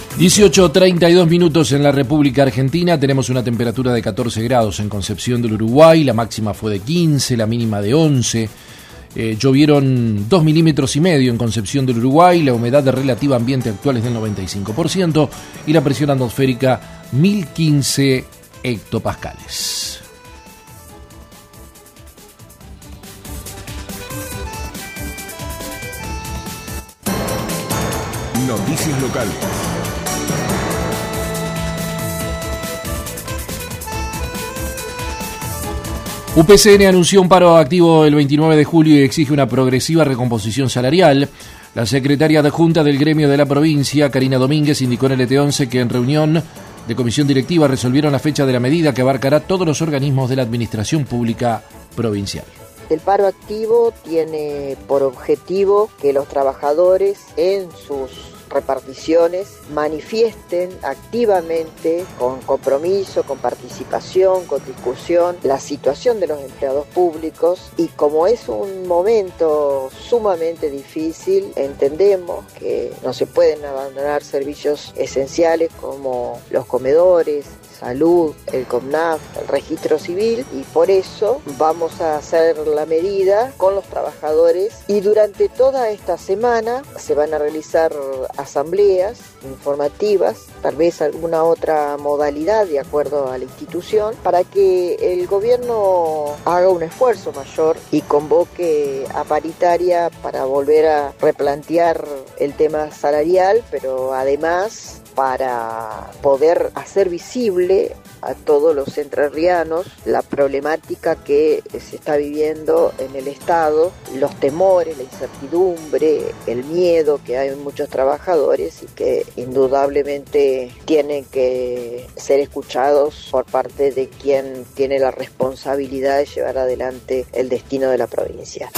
18:32 en la República Argentina. Tenemos una temperatura de 14 grados en Concepción del Uruguay. La máxima fue de 15, la mínima de 11. Llovieron 2,5 milímetros en Concepción del Uruguay. La humedad de relativa ambiente actual es del 95% y la presión atmosférica 1015 hectopascales. Noticias locales. UPCN anunció un paro activo el 29 de julio y exige una progresiva recomposición salarial. La secretaria adjunta del gremio de la provincia, Karina Domínguez, indicó en el ET11 que en reunión de comisión directiva resolvieron la fecha de la medida que abarcará todos los organismos de la administración pública provincial. El paro activo tiene por objetivo que los trabajadores en sus reparticiones manifiesten activamente, con compromiso, con participación, con discusión, la situación de los empleados públicos, y como es un momento sumamente difícil, entendemos que no se pueden abandonar servicios esenciales como los comedores, salud, el COMNAF, el registro civil, y por eso vamos a hacer la medida con los trabajadores, y durante toda esta semana se van a realizar asambleas informativas, tal vez alguna otra modalidad de acuerdo a la institución, para que el gobierno haga un esfuerzo mayor y convoque a paritaria para volver a replantear el tema salarial, pero además para poder hacer visible a todos los entrerrianos la problemática que se está viviendo en el Estado, los temores, la incertidumbre, el miedo que hay en muchos trabajadores y que indudablemente tienen que ser escuchados por parte de quien tiene la responsabilidad de llevar adelante el destino de la provincia.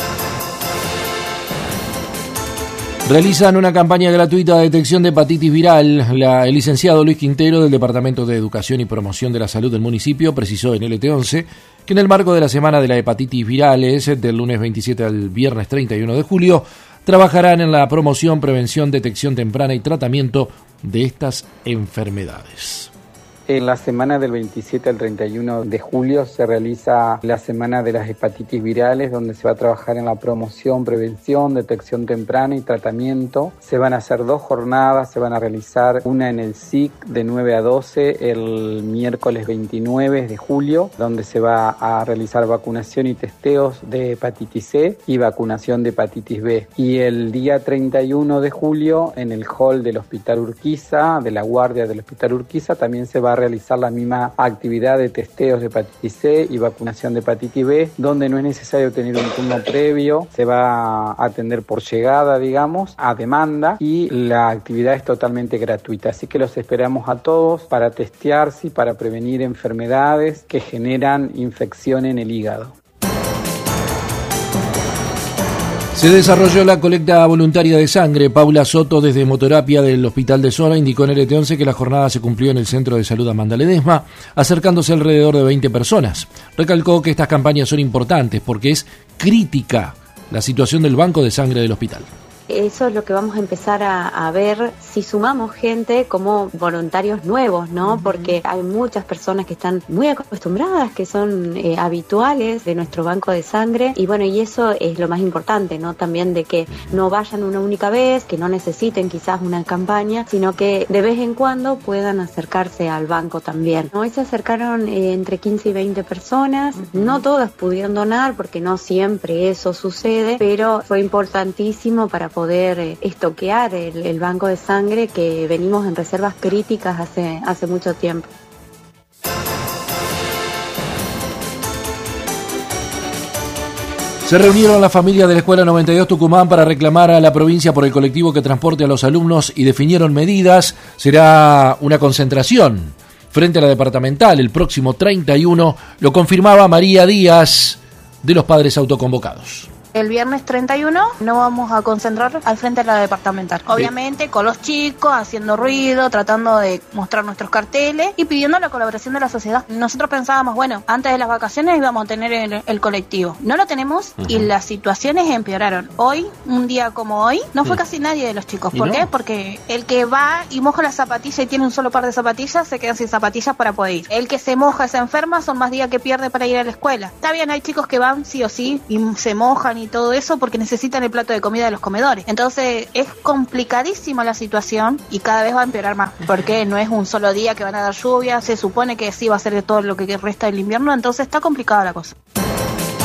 Realizan una campaña gratuita de detección de hepatitis viral. El licenciado Luis Quintero, del Departamento de Educación y Promoción de la Salud del municipio, precisó en LT11 que en el marco de la Semana de la Hepatitis Virales, del lunes 27 al viernes 31 de julio, trabajarán en la promoción, prevención, detección temprana y tratamiento de estas enfermedades. En la semana del 27 al 31 de julio se realiza la Semana de las Hepatitis Virales, donde se va a trabajar en la promoción, prevención, detección temprana y tratamiento. Se van a hacer 2 jornadas, se van a realizar una en el SIC de 9 a 12 el miércoles 29 de julio, donde se va a realizar vacunación y testeos de hepatitis C y vacunación de hepatitis B. Y el día 31 de julio en el hall del Hospital Urquiza, de la guardia del Hospital Urquiza, también se va a realizar la misma actividad de testeos de hepatitis C y vacunación de hepatitis B, donde no es necesario tener un turno previo, se va a atender por llegada, digamos, a demanda, y la actividad es totalmente gratuita. Así que los esperamos a todos para testearse y para prevenir enfermedades que generan infección en el hígado. Se desarrolló la colecta voluntaria de sangre. Paula Soto, desde Hemoterapia del Hospital de Zona, indicó en el ET11 que la jornada se cumplió en el Centro de Salud Amanda Ledesma, acercándose alrededor de 20 personas. Recalcó que estas campañas son importantes porque es crítica la situación del banco de sangre del hospital. Eso es lo que vamos a empezar a ver si sumamos gente como voluntarios nuevos, ¿no? Porque hay muchas personas que están muy acostumbradas, que son habituales de nuestro banco de sangre, y bueno, y eso es lo más importante, ¿no? También de que no vayan una única vez, que no necesiten quizás una campaña, sino que de vez en cuando puedan acercarse al banco también. Hoy se acercaron entre 15 y 20 personas, no todas pudieron donar porque no siempre eso sucede, pero fue importantísimo para poder estoquear el banco de sangre, que venimos en reservas críticas hace mucho tiempo. Se reunieron las familias de la Escuela 92 Tucumán para reclamar a la provincia por el colectivo que transporte a los alumnos y definieron medidas. Será una concentración frente a la departamental el próximo 31, lo confirmaba María Díaz, de los padres autoconvocados. El viernes 31 nos vamos a concentrar al frente de la departamental. Obviamente con los chicos, haciendo ruido, tratando de mostrar nuestros carteles y pidiendo la colaboración de la sociedad. Nosotros pensábamos, bueno, antes de las vacaciones íbamos a tener el colectivo. No lo tenemos y las situaciones empeoraron. Hoy, un día como hoy, no fue casi nadie de los chicos. ¿Por qué? Porque el que va y moja la zapatilla y tiene un solo par de zapatillas, se quedan sin zapatillas para poder ir. El que se moja y se enferma, son más días que pierde para ir a la escuela. Está bien, hay chicos que van sí o sí y se mojan y todo eso porque necesitan el plato de comida de los comedores. Entonces es complicadísima la situación y cada vez va a empeorar más, porque no es un solo día que van a dar lluvia, se supone que sí va a ser de todo lo que resta del invierno, entonces está complicada la cosa.